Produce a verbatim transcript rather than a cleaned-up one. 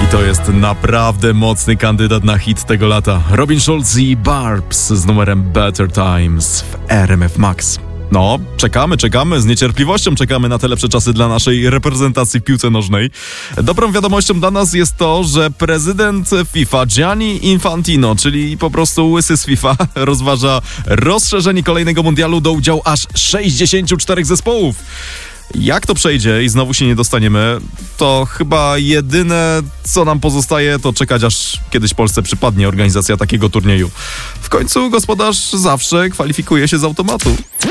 I to jest naprawdę mocny kandydat na hit tego lata. Robin Schulz i Barbs z numerem Better Times w R M F Max. No, czekamy, czekamy, z niecierpliwością czekamy na te lepsze czasy dla naszej reprezentacji w piłce nożnej. Dobrą wiadomością dla nas jest to, że prezydent FIFA Gianni Infantino, czyli po prostu łysy z FIFA, rozważa rozszerzenie kolejnego mundialu do udziału aż sześćdziesięciu czterech zespołów. Jak to przejdzie i znowu się nie dostaniemy, to chyba jedyne, co nam pozostaje, to czekać, aż kiedyś Polsce przypadnie organizacja takiego turnieju. W końcu gospodarz zawsze kwalifikuje się z automatu.